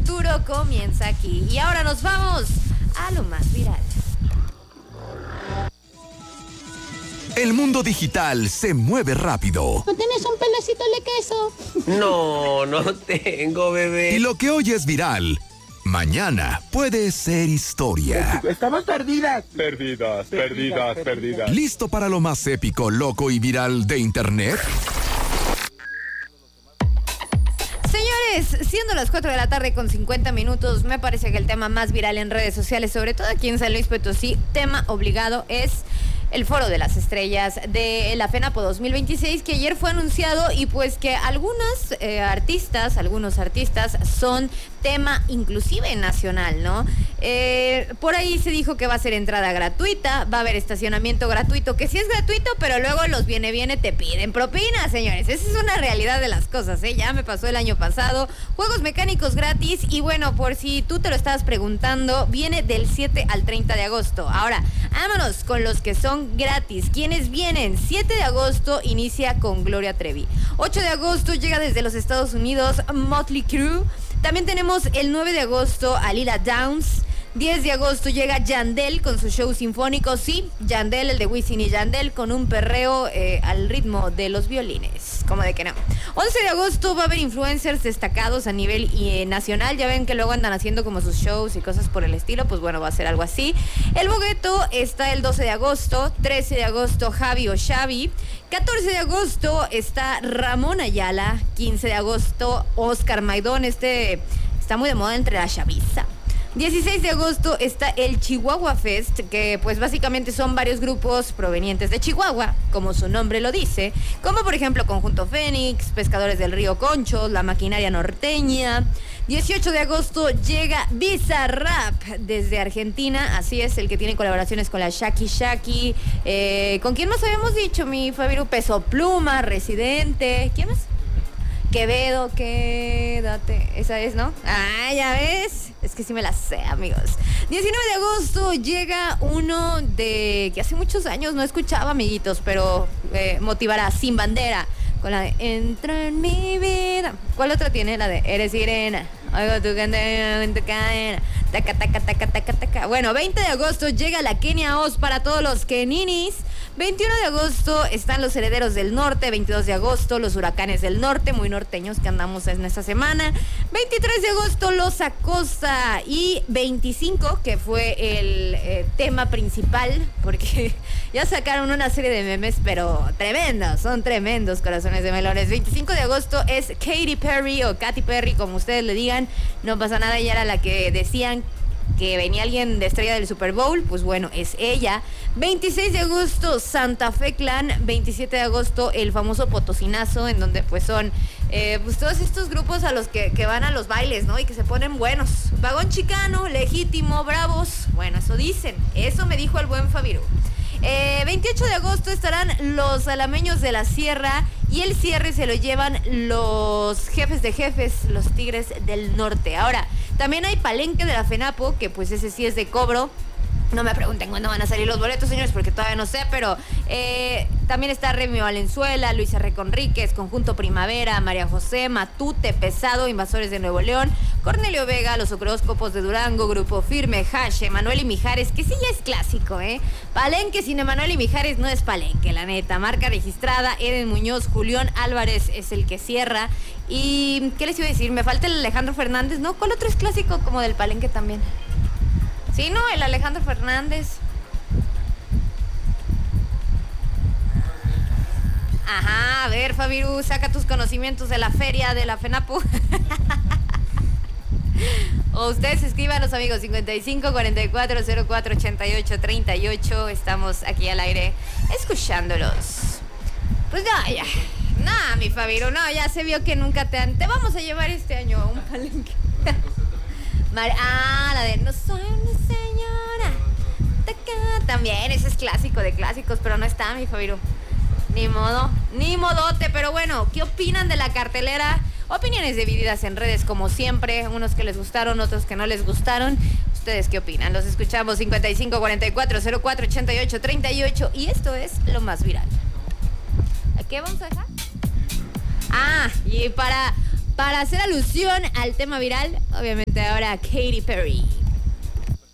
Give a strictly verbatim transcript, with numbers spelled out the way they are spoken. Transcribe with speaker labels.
Speaker 1: futuro comienza aquí. Y ahora nos vamos a lo más viral.
Speaker 2: El mundo digital se mueve rápido.
Speaker 3: ¿No tienes un pedacito de queso?
Speaker 4: No, no tengo, bebé.
Speaker 2: Y lo que hoy es viral, mañana puede ser historia.
Speaker 5: Estamos perdidas. Perdidas, perdidas, perdidas.
Speaker 2: ¿Listo para lo más épico, loco y viral de Internet?
Speaker 1: Señores, siendo las cuatro de la tarde con cincuenta minutos, me parece que el tema más viral en redes sociales, sobre todo aquí en San Luis Potosí, tema obligado, es el Foro de las Estrellas de la FENAPO dos mil veintiséis, que ayer fue anunciado y pues que algunas eh, artistas, algunos artistas son tema inclusive nacional, ¿no? Eh, por ahí se dijo que va a ser entrada gratuita, va a haber estacionamiento gratuito, que sí es gratuito, pero luego los viene viene te piden propina, señores. Esa es una realidad de las cosas, ¿eh? Ya me pasó el año pasado. Juegos mecánicos gratis y bueno, por si tú te lo estabas preguntando, viene del siete al treinta de agosto. Ahora, vámonos con los que son gratis. ¿Quiénes vienen? siete de agosto inicia con Gloria Trevi. ocho de agosto llega desde los Estados Unidos Motley Crue. También tenemos el nueve de agosto a Lila Downs. diez de agosto llega Yandel con su show sinfónico. Sí, Yandel, el de Wisin y Yandel, con un perreo eh, al ritmo de los violines. ¿Cómo de que no? once de agosto va a haber influencers destacados a nivel eh, nacional. Ya ven que luego andan haciendo como sus shows y cosas por el estilo. Pues bueno, va a ser algo así. El Bogueto está el doce de agosto. trece de agosto Javi o Xavi. catorce de agosto está Ramón Ayala. quince de agosto Oscar Maidón. Este está muy de moda entre la chaviza. dieciséis de agosto está el Chihuahua Fest, que pues básicamente son varios grupos provenientes de Chihuahua, como su nombre lo dice, como por ejemplo Conjunto Fénix, Pescadores del Río Conchos, La Maquinaria Norteña. dieciocho de agosto llega Bizarrap desde Argentina, así es, el que tiene colaboraciones con la Shaki Shaki. Eh, ¿Con quién más habíamos dicho, mi Fabiru? Peso Pluma, Residente, ¿quién más? Quevedo, quédate. Esa es, ¿no? Ah, ya ves. Es que sí me la sé, amigos. diecinueve de agosto llega uno de que hace muchos años no escuchaba, amiguitos, pero eh, motivará, Sin Bandera, con la de Entra en mi vida. ¿Cuál otra tiene? La de Eres Sirena. Oigo tu candela en tu cadena. Taca, taca, taca, taca, taca. Bueno, veinte de agosto llega la Kenia Oz para todos los keninis. veintiuno de agosto están los Herederos del Norte. veintidós de agosto los Huracanes del Norte, muy norteños que andamos en esta semana. veintitrés de agosto los Acosta. Y veinticinco, que fue el eh, tema principal, porque ya sacaron una serie de memes, pero tremendos, son tremendos, corazones de melones. veinticinco de agosto es Katy Perry o Katy Perry, como ustedes le digan. No pasa nada, ella era la que decían que venía alguien de estrella del Super Bowl, pues bueno, es ella. veintiséis de agosto, Santa Fe Clan. veintisiete de agosto, el famoso Potosinazo, en donde pues son eh, pues todos estos grupos a los que, que van a los bailes, ¿no? Y que se ponen buenos. Vagón Chicano, Legítimo, Bravos. Bueno, eso dicen, eso me dijo el buen Fabiru. Eh, veintiocho de agosto estarán los Alameños de la Sierra y el cierre se lo llevan los Jefes de Jefes, los Tigres del Norte. Ahora, también hay palenque de la FENAPO, que pues ese sí es de cobro. No me pregunten cuándo van a salir los boletos, señores, porque todavía no sé, pero eh, también está Remy Valenzuela, Luisa Reconríquez, Conjunto Primavera, María José, Matute, Pesado, Invasores de Nuevo León, Cornelio Vega, Los Ocróscopos de Durango, Grupo Firme, Hash, Emanuel y Mijares, que sí ya es clásico, ¿eh? Palenque sin Emanuel y Mijares no es palenque, la neta. Marca registrada, Eden Muñoz, Julián Álvarez es el que cierra. Y, ¿qué les iba a decir? Me falta el Alejandro Fernández, ¿no? ¿Cuál otro es clásico como del palenque también? Sí, ¿no? El Alejandro Fernández. Ajá, a ver, Fabiru, saca tus conocimientos de la feria de la FENAPO. O ustedes escríbanos, amigos, cincuenta y cinco, cuarenta y cuatro, cero cuatro, ochenta y ocho, treinta y ocho. Estamos aquí al aire escuchándolos. Pues ya, ya. Nah, mi Fabiru, no, ya se vio que nunca te han... Te vamos a llevar este año a un palenque. Mar... Ah, la de No soy una señora. Taca. También, ese es clásico de clásicos, pero no está, mi Fabiru. Ni modo, ni modote. Pero bueno, ¿qué opinan de la cartelera? Opiniones divididas en redes como siempre. Unos que les gustaron, otros que no les gustaron. ¿Ustedes qué opinan? Los escuchamos cincuenta y cinco, cuarenta y cuatro, cero cuatro, ochenta y ocho, treinta y ocho. Y esto es lo más viral. ¿A qué vamos a dejar? Ah, y para... para hacer alusión al tema viral, obviamente ahora Katy Perry.